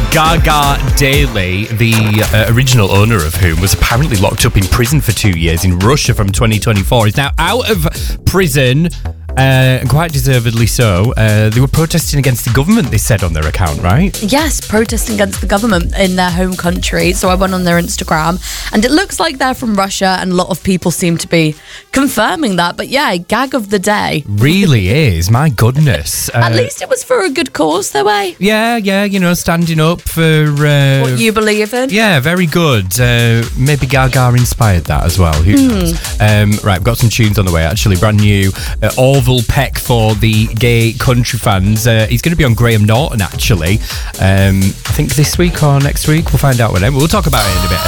Gaga Daly, the original owner of whom was apparently locked up in prison for 2 years in Russia from 2024, is now out of prison. Quite deservedly so. They were protesting against the government, they said on their account, right? Yes, protesting against the government in their home country. So I went on their Instagram and it looks like they're from Russia and a lot of people seem to be confirming that. But yeah, gag of the day. Really is, my goodness. At least it was for a good cause, though, eh? Yeah, standing up for... what you believe in. Yeah, very good. Maybe Gaga inspired that as well. Who knows? Right, I've got some tunes on the way, actually. Brand new. Orville Peck for the gay country fans. He's going to be on Graham Norton, actually. I think this week or next week. We'll find out whenever. We'll talk about it in a bit.